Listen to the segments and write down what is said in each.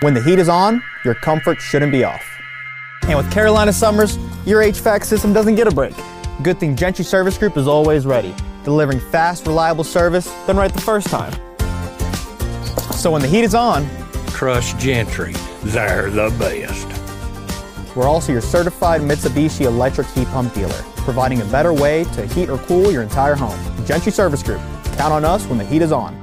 When the heat is on, your comfort shouldn't be off. And with Carolina summers, your HVAC system doesn't get a break. Good thing Gentry Service Group is always ready, delivering fast, reliable service done right the first time. So when the heat is on, trust Gentry. They're the best. We're also your certified Mitsubishi electric heat pump dealer, providing a better way to heat or cool your entire home. Gentry Service Group. Count on us when the heat is on.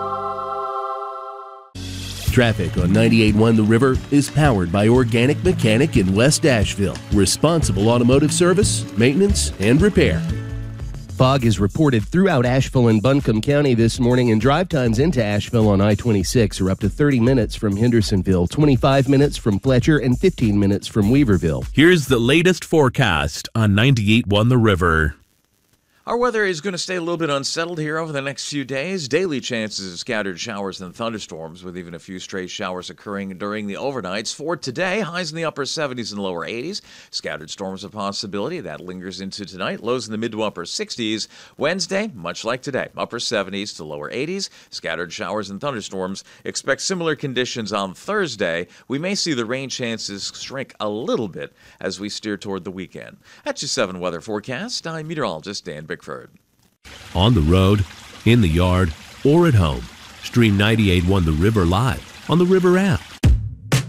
Traffic on 98.1 The River is powered by Organic Mechanic in West Asheville. Responsible automotive service, maintenance, and repair. Fog is reported throughout Asheville and Buncombe County this morning, and drive times into Asheville on I-26 are up to 30 minutes from Hendersonville, 25 minutes from Fletcher, and 15 minutes from Weaverville. Here's the latest forecast on 98.1 The River. Our weather is going to stay a little bit unsettled here over the next few days. Daily chances of scattered showers and thunderstorms, with even a few stray showers occurring during the overnights. For today, highs in the upper 70s and lower 80s. Scattered storms a possibility. That lingers into tonight. Lows in the mid to upper 60s. Wednesday, much like today, upper 70s to lower 80s. Scattered showers and thunderstorms. Expect similar conditions on Thursday. We may see the rain chances shrink a little bit as we steer toward the weekend. That's your 7 weather forecast. I'm meteorologist Dan Bickford. On the road, in the yard, or at home, stream 98.1 The River live on the River app.